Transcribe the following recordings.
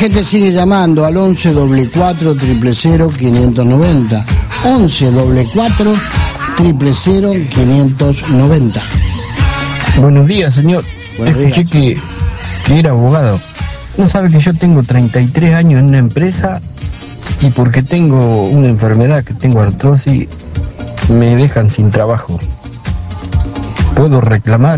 gente sigue llamando al 11 44 000 590. 11 44 000 590. Buenos días, señor. Buenos Escuché días. que era abogado. ¿No sabe que yo tengo 33 años en una empresa y porque tengo una enfermedad, que tengo artrosis, me dejan sin trabajo? ¿Puedo reclamar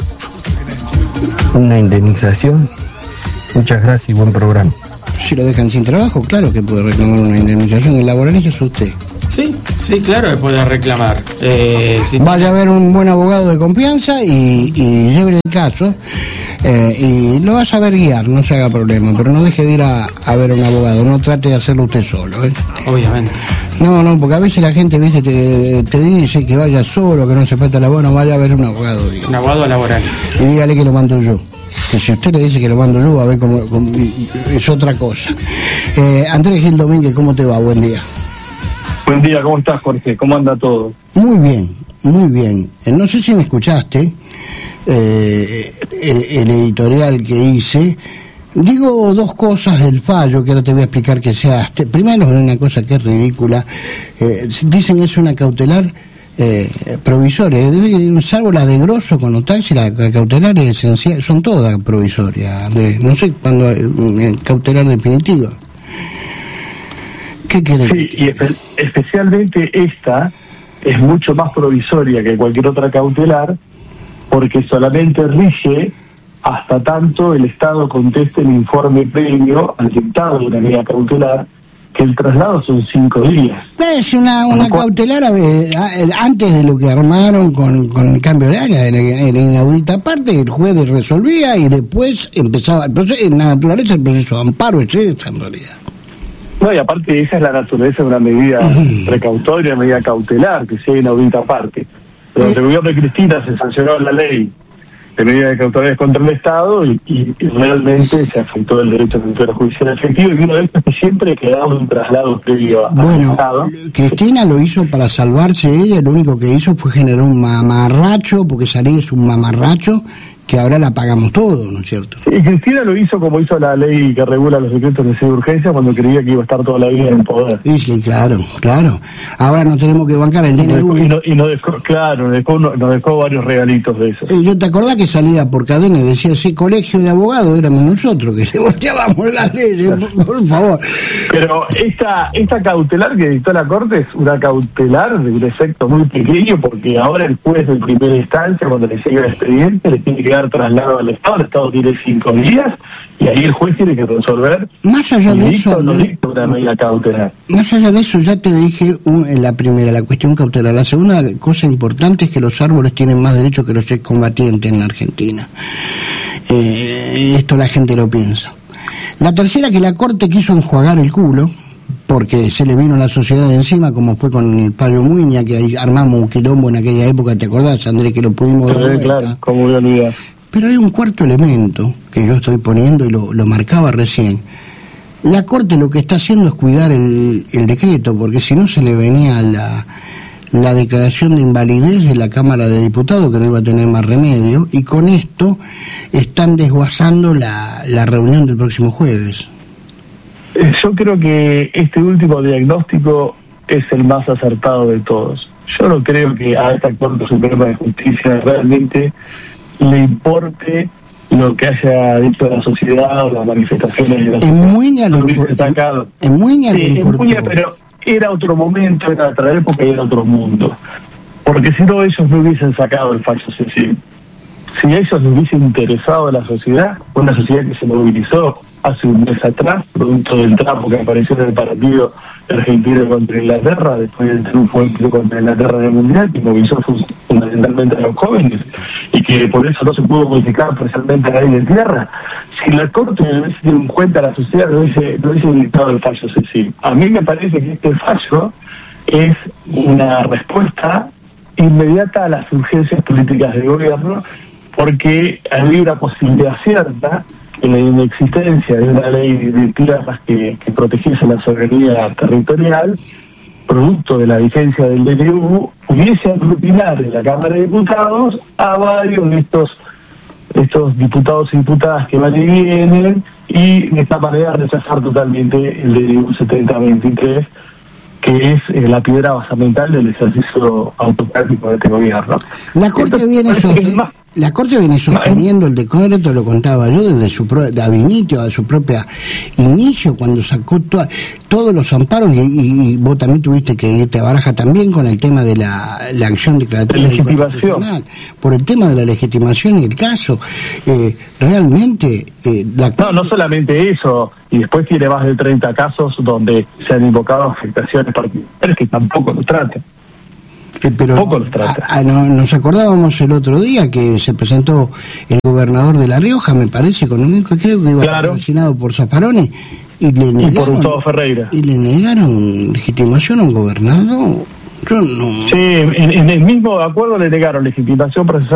una indemnización? Muchas gracias y buen programa. Si lo dejan sin trabajo, claro que puede reclamar una indemnización. El laboralista es usted. Sí, claro que puede reclamar. Vaya a ver un buen abogado de confianza y lleve el caso y lo va a saber guiar, no se haga problema, pero no deje de ir a ver a un abogado, no trate de hacerlo usted solo. Obviamente. No, porque a veces la gente, viste, te dice que vaya solo, que no hace falta la bono, vaya a ver un abogado. Un abogado laboralista. Y dígale que lo mando yo. Que si usted le dice que lo mando yo, a ver cómo es otra cosa. Andrés Gil Domínguez, ¿cómo te va? Buen día. Buen día, ¿cómo estás, Jorge? ¿Cómo anda todo? Muy bien, muy bien. No sé si me escuchaste el editorial que hice. Digo dos cosas del fallo que ahora te voy a explicar que sea. Primero, una cosa que es ridícula. Dicen que es una cautelar provisoria, salvo la de Grosso con Otaxi, la cautelar es esencial, son todas provisorias, Andrés. No sé cuándo cautelar definitiva. ¿Qué querés? Sí, y especialmente esta es mucho más provisoria que cualquier otra cautelar, porque solamente rige hasta tanto el Estado conteste el informe previo al dictado de una medida cautelar, que el traslado son 5 días. Es una cautelar antes de lo que armaron con el cambio de área. En inaudita parte el juez resolvía y después empezaba el proceso. En la naturaleza el proceso de amparo es esta en realidad. No, y aparte esa es la naturaleza de una medida precautoria, una medida cautelar, que sea inaudita parte. Durante el gobierno de Cristina se sancionó la ley de medidas cautelares contra el Estado y realmente se afectó el derecho a tutela judicial efectivo, y uno de estos que siempre ha quedado un traslado previo al Estado. Cristina lo hizo para salvarse ella, lo único que hizo fue generar un mamarracho, porque salir es un mamarracho, que ahora la pagamos todo, ¿no es cierto? Y Cristina lo hizo como hizo la ley que regula los decretos de urgencia cuando creía que iba a estar toda la vida en el poder. Y sí, claro. Ahora nos tenemos que bancar el DNU. Y nos dejó varios regalitos de eso. ¿Yo te acordás que salía por cadena y decía, ese colegio de abogados éramos nosotros, que le volteábamos las leyes, por favor? Pero esta cautelar que dictó la Corte es una cautelar de un efecto muy pequeño, porque ahora el juez de primera instancia, cuando le sigue el expediente, le tiene que dar traslado al Estado. El Estado tiene 5 días y ahí el juez tiene que resolver. Más allá de eso, no dicta una medida cautelar. Más allá de eso, ya te dije en la primera, la cuestión cautelar. La segunda cosa importante es que los árboles tienen más derechos que los excombatientes en la Argentina. Esto la gente lo piensa. La tercera, que la Corte quiso enjuagar el culo, porque se le vino a la sociedad de encima, como fue con el Pablo Muña, que ahí armamos un quilombo en aquella época, ¿te acordás, Andrés, que lo pudimos dar vuelta? Claro, cómo voy a olvidar. Pero hay un cuarto elemento que yo estoy poniendo y lo marcaba recién. La Corte lo que está haciendo es cuidar el decreto, porque si no se le venía la declaración de invalidez de la Cámara de Diputados, que no iba a tener más remedio, y con esto están desguazando la reunión del próximo jueves. Yo creo que este último diagnóstico es el más acertado de todos. Yo no creo que a esta Corte Suprema de Justicia realmente le importe lo que haya dicho la sociedad o las manifestaciones de la sociedad. En Muña le importó. Pero era otro momento, era otra época y era otro mundo. Porque si no, ellos no hubiesen sacado el fallo Cecil. Si a ellos les hubiese interesado a la sociedad, una sociedad que se movilizó hace un mes atrás, producto del trapo que apareció en el partido argentino contra Inglaterra, después del triunfo contra Inglaterra en el Mundial, que movilizó fundamentalmente a los jóvenes, y que por eso no se pudo modificar precisamente la ley de tierra. Si la Corte hubiese tenido en cuenta a la sociedad, no hubiese dictado el fallo Cecil. A mí me parece que este fallo es una respuesta inmediata a las urgencias políticas del gobierno, porque había una posibilidad cierta en la inexistencia de una ley de tierras que protegiese la soberanía territorial, producto de la vigencia del DNU, pudiese aglutinar en la Cámara de Diputados a varios de estos estos diputados y diputadas que van y vienen, y de esta manera rechazar totalmente el DNU 7023, que es la piedra basamental del ejercicio autocrático de este gobierno. La Corte viene sosteniendo el decreto, lo contaba yo, desde su a su propia inicio, cuando sacó todos los amparos, y vos también tuviste que irte a Baraja también con el tema de la acción declaratoria constitucional, por el tema de la legitimación y el caso. Realmente la Corte... No solamente eso, y después tiene más de 30 casos donde se han invocado afectaciones particulares que tampoco lo tratan. Pero nos acordábamos el otro día que se presentó el gobernador de La Rioja, me parece, creo que iba patrocinado por Zaffaroni, y le negaron, por Gustavo Ferreira, y le negaron legitimación a un gobernador. Sí, en el mismo acuerdo le negaron legitimación procesal